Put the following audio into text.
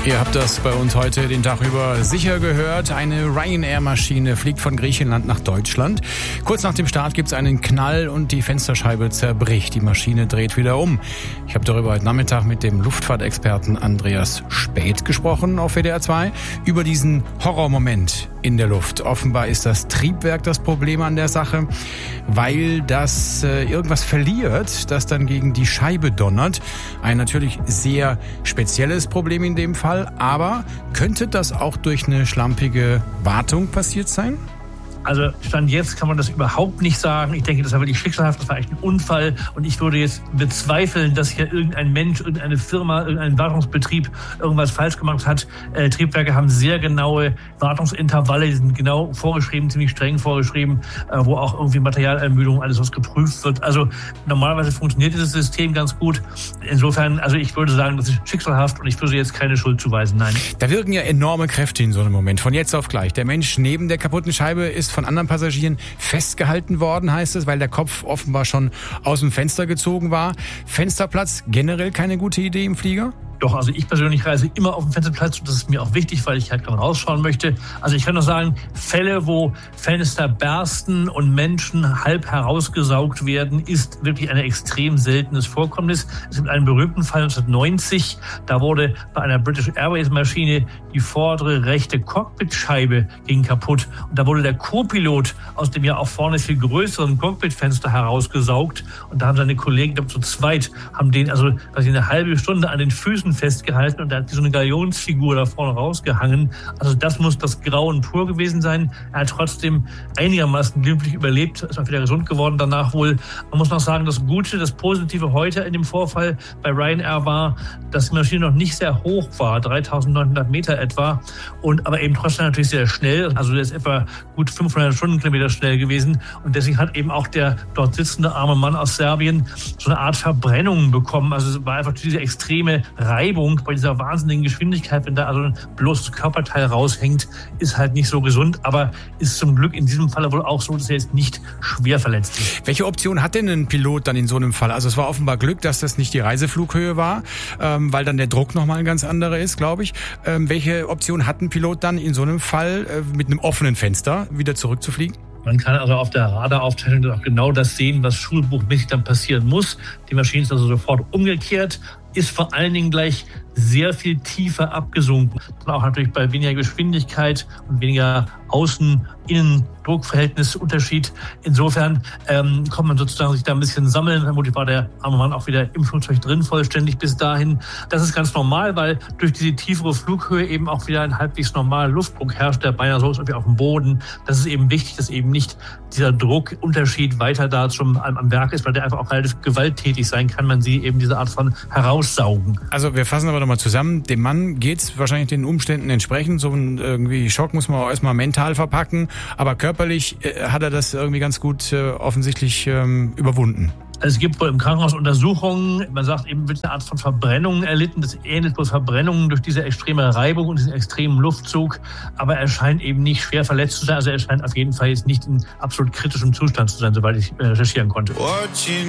Ihr habt das bei uns heute den Tag über sicher gehört. Eine Ryanair-Maschine fliegt von Griechenland nach Deutschland. Kurz nach dem Start gibt es einen Knall und die Fensterscheibe zerbricht. Die Maschine dreht wieder um. Ich habe darüber heute Nachmittag mit dem Luftfahrtexperten Andreas Späth gesprochen auf WDR 2 über diesen Horrormoment in der Luft. Offenbar ist das Triebwerk das Problem an der Sache, weil das irgendwas verliert, das dann gegen die Scheibe donnert. Ein natürlich sehr spezielles Problem in dem Fall. Aber könnte das auch durch eine schlampige Wartung passiert sein? Also Stand jetzt kann man das überhaupt nicht sagen. Ich denke, das war wirklich schicksalhaft, das war echt ein Unfall. Und ich würde jetzt bezweifeln, dass hier irgendein Mensch, irgendeine Firma, irgendein Wartungsbetrieb irgendwas falsch gemacht hat. Triebwerke haben sehr genaue Wartungsintervalle, die sind genau vorgeschrieben, ziemlich streng vorgeschrieben, wo auch irgendwie Materialermüdung, alles was geprüft wird. Also normalerweise funktioniert dieses System ganz gut. Insofern, also ich würde sagen, das ist schicksalhaft und ich würde jetzt keine Schuld zuweisen, nein. Da wirken ja enorme Kräfte in so einem Moment, von jetzt auf gleich. Der Mensch neben der kaputten Scheibe ist von anderen Passagieren festgehalten worden, heißt es, weil der Kopf offenbar schon aus dem Fenster gezogen war. Fensterplatz generell keine gute Idee im Flieger? Doch, also ich persönlich reise immer auf dem Fensterplatz und das ist mir auch wichtig, weil ich halt gerade rausschauen möchte. Also ich kann nur sagen, Fälle, wo Fenster bersten und Menschen halb herausgesaugt werden, ist wirklich ein extrem seltenes Vorkommnis. Es gibt einen berühmten Fall 1990, da wurde bei einer British Airways Maschine die vordere rechte Cockpitscheibe ging kaputt und da wurde der Co-Pilot aus dem ja auch vorne viel größeren Cockpitfenster herausgesaugt und da haben seine Kollegen, ich glaube zu zweit, haben den also eine halbe Stunde an den Füßen festgehalten und da hat so eine Galionsfigur da vorne rausgehangen. Also das muss das Grauen pur gewesen sein. Er hat trotzdem einigermaßen glimpflich überlebt, ist auch wieder gesund geworden danach wohl. Man muss noch sagen, das Gute, das Positive heute in dem Vorfall bei Ryanair war, dass die Maschine noch nicht sehr hoch war, 3.900 Meter etwa, und aber eben trotzdem natürlich sehr schnell. Also der ist etwa gut 500 Stundenkilometer schnell gewesen und deswegen hat eben auch der dort sitzende arme Mann aus Serbien so eine Art Verbrennung bekommen. Also es war einfach diese extreme Reibung bei dieser wahnsinnigen Geschwindigkeit, wenn da also ein bloßes Körperteil raushängt, ist halt nicht so gesund, aber ist zum Glück in diesem Fall wohl auch so, dass er jetzt nicht schwer verletzt ist. Welche Option hat denn ein Pilot dann in so einem Fall? Also es war offenbar Glück, dass das nicht die Reiseflughöhe war, weil dann der Druck nochmal ein ganz anderer ist, glaube ich. Welche Option hat ein Pilot dann in so einem Fall mit einem offenen Fenster wieder zurückzufliegen? Man kann also auf der Radaraufzeichnung auch genau das sehen, was schulbuchmäßig dann passieren muss. Die Maschine ist also sofort umgekehrt, ist vor allen Dingen gleich sehr viel tiefer abgesunken. Und auch natürlich bei weniger Geschwindigkeit und weniger Außen-Innen-Druckverhältnisunterschied. Insofern kommt man sozusagen sich da ein bisschen sammeln. Vermutlich war der arme Mann auch wieder im Flugzeug drin, vollständig bis dahin. Das ist ganz normal, weil durch diese tiefere Flughöhe eben auch wieder ein halbwegs normaler Luftdruck herrscht, der beinahe so ist wie auf dem Boden. Das ist eben wichtig, dass eben nicht dieser Druckunterschied weiter da schon am Werk ist, weil der einfach auch relativ gewalttätig sein kann. Man sieht eben diese Art von Heraussaugen. Also wir fassen aber nochmal zusammen. Dem Mann geht's wahrscheinlich den Umständen entsprechend. So ein irgendwie Schock muss man auch erstmal mental verpacken. Aber körperlich hat er das irgendwie ganz gut offensichtlich überwunden. Also es gibt wohl im Krankenhaus Untersuchungen, man sagt eben, wird eine Art von Verbrennungen erlitten. Das ähnelt bloß Verbrennungen durch diese extreme Reibung und diesen extremen Luftzug. Aber er scheint eben nicht schwer verletzt zu sein. Also er scheint auf jeden Fall jetzt nicht in absolut kritischem Zustand zu sein, soweit ich recherchieren konnte.